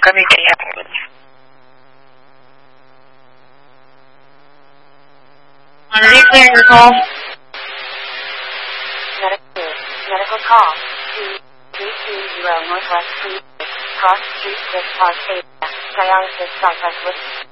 ก็มีแต่อย่างอื่น Medical call 2320 Northwest Street, Cross Street, Arcadia, dialysis, Southwest.